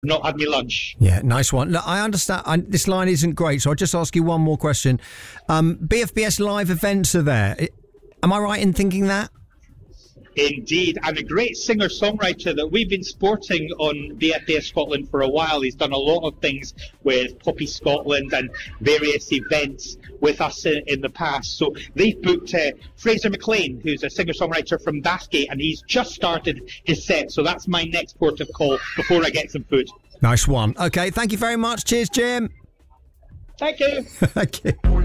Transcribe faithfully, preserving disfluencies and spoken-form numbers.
not had my lunch. Yeah, nice one. Look, I understand I, this line isn't great, so I'll just ask you one more question. Um, B F B S live events are there. Am I right in thinking that? Indeed, and a great singer-songwriter that we've been sporting on B F B S Scotland for a while. He's done a lot of things with Poppy Scotland and various events with us in, in the past. So they've booked uh, Fraser McLean, who's a singer-songwriter from Bathgate, and he's just started his set. So that's my next port of call before I get some food. Nice one. Okay, thank you very much. Cheers, Jim. Thank you. Thank you.